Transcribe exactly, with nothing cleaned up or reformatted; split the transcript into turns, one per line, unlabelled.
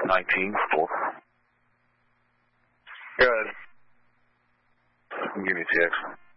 nineteen four.
Go ahead.
Give me a text.